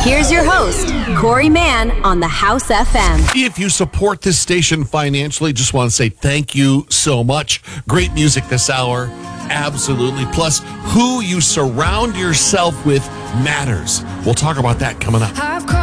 Here's your host, Corey Mann on the House FM. If you support this station financially, just want to say thank you so much. Great music this hour. Absolutely. Plus, who you surround yourself with matters. We'll talk about that coming up.